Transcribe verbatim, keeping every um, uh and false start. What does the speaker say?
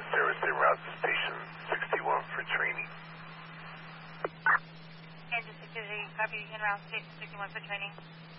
service en route to station sixty-one for training. Kansas City, copy en route station sixty-one for training.